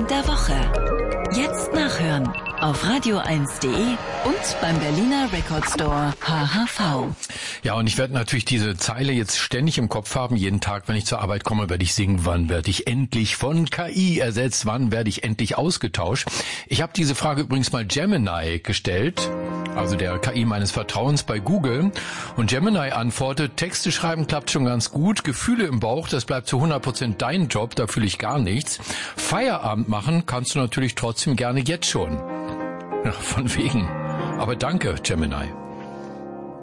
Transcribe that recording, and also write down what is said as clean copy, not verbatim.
der Woche. Jetzt nachhören auf radio1.de und beim Berliner Record Store HHV. Ja, und ich werde natürlich diese Zeile jetzt ständig im Kopf haben. Jeden Tag, wenn ich zur Arbeit komme, werde ich singen, wann werde ich endlich von KI ersetzt, wann werde ich endlich ausgetauscht. Ich habe diese Frage übrigens mal Gemini gestellt, also der KI meines Vertrauens bei Google. Und Gemini antwortet, Texte schreiben klappt schon ganz gut, Gefühle im Bauch, das bleibt zu 100% dein Job, da fühle ich gar nichts. Feierabend machen kannst du natürlich trotzdem gerne jetzt schon. Ja, von wegen. Aber danke, Gemini.